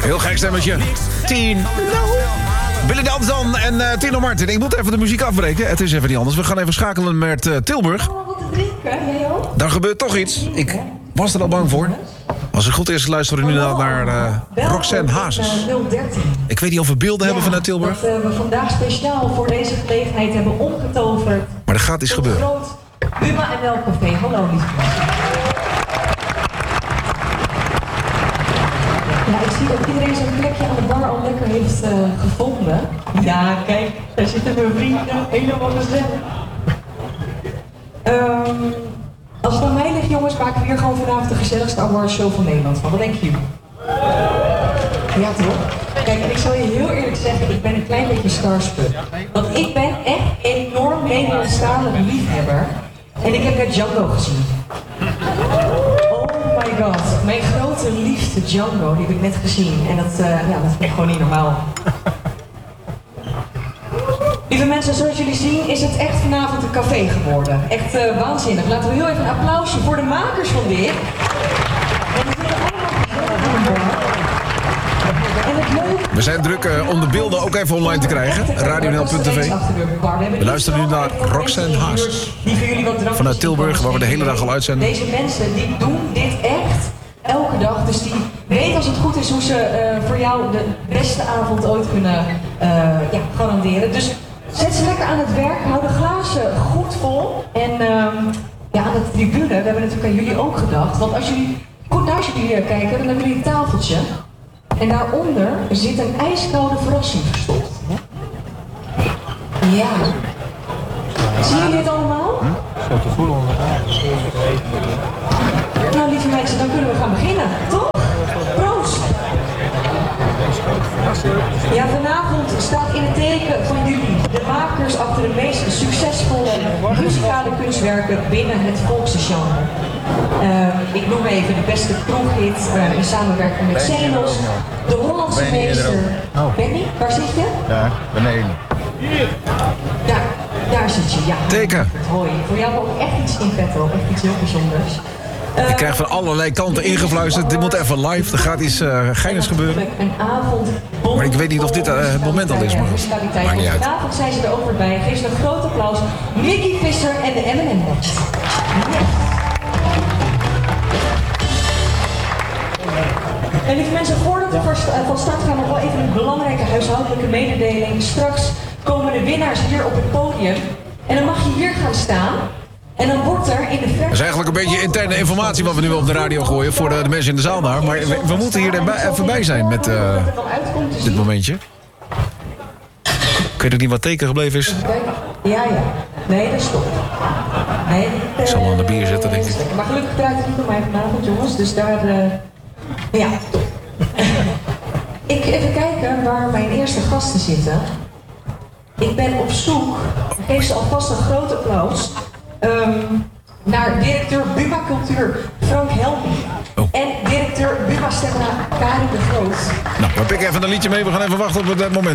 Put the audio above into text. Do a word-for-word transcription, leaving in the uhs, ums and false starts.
Heel gek stemmetje. Tien. Billy Danzan en uh, Tino Martin. Ik moet even de muziek afbreken. Het is even niet anders. We gaan even schakelen met uh, Tilburg. Wat te drinken, jij ook? Daar gebeurt toch iets. Ik was er al bang voor. Als het goed is, luisteren we nu naar uh, Roxanne Hazes. Ik weet niet of we beelden hebben vanuit Tilburg. Dat uh, we vandaag speciaal voor deze gelegenheid hebben omgetoverd. Maar er gaat iets gebeuren. Groot Buma en Melkcafé. Hallo, lieve. Ja, ik zie dat iedereen zijn plekje aan de bar al lekker heeft uh, gevonden. Ja, kijk, daar zitten mijn vrienden. Helemaal gezellig. Um, als het aan mij ligt, jongens, maken we hier gewoon vanavond de gezelligste awardshow van Nederland van. Wat denken jullie? Ja, toch? Kijk, en ik zal je heel eerlijk zeggen, ik ben een klein beetje starstruck. Want ik ben echt enorm Nederlandstalige liefhebber. En ik heb net Django gezien. Oh my god, mijn grote liefde Django, die heb ik net gezien. En dat, uh, ja, dat vind ik gewoon niet normaal. Lieve mensen, zoals jullie zien is het echt vanavond een café geworden. Echt uh, waanzinnig. Laten we heel even een applausje voor de makers van dit. En het is allemaal en het leuke... We zijn druk uh, om de beelden ook even online te krijgen. radio n l punt t v. We luisteren nu naar Roxanne Hazes. Vanuit Tilburg, waar we de hele dag al uitzenden. Deze mensen die doen dit echt elke dag. Dus die weten als het goed is hoe ze uh, voor jou de beste avond ooit kunnen uh, ja, garanderen. Dus zet ze lekker aan het werk, hou de glazen goed vol. En um, ja, aan de tribune, we hebben natuurlijk aan jullie ook gedacht. Want als jullie goed naar jullie kijken, dan hebben jullie een tafeltje. En daaronder zit een ijskoude verrassing verstopt. Ja. Zien jullie dit allemaal? Zo te voelen onder Nou, lieve mensen, dan kunnen we gaan beginnen, toch? Proost! Ja, vanavond staat in het teken van jullie, de makers achter de meest succesvolle muzikale kunstwerken binnen het volksgenre. Uh, ik noem even de beste kroeghit uh, in samenwerking met Zenos, de Hollandse meester. Oh. Benny, waar zit je? Daar, beneden. Daar, daar zit je, ja. Teken. Hoi, voor jou ook echt iets in petto, echt iets heel bijzonders. Uh, Ik krijg van allerlei kanten ingefluisterd. Dit moet even live. Er gaat iets uh, geinigs gebeuren. Een avond. Maar ik weet niet of dit uh, het moment al is, maar maakt niet uit. Vanavond zijn ze er ook weer bij. Geef ze een groot applaus. Mickey Visser en de M en M Band. En lieve mensen, voordat we van start gaan, nog wel even een belangrijke huishoudelijke mededeling. Straks komen de winnaars hier op het podium. En dan mag je hier gaan staan. En dan wordt er in de verte... Dat is eigenlijk een beetje interne informatie wat we nu op de radio gooien voor de, de mensen in de zaal daar. Maar we, we moeten hier erbij, even bij zijn met uh, dit momentje. Ik weet ook niet wat teken gebleven is. Ja, ja. Nee, dat is top. Nee, Ik zal aan de bier zetten, denk ik. Maar gelukkig draait het niet door mij vanavond, jongens. Dus daar... Uh... Ja, top. Ik even kijken waar mijn eerste gasten zitten. Ik ben op zoek, geef ze alvast een groot applaus, um, naar directeur Buma Cultuur Frank Helmi. Oh. En directeur Buma Stemra Karin de Groot. Nou, dan pik even een liedje mee. We gaan even wachten op het moment.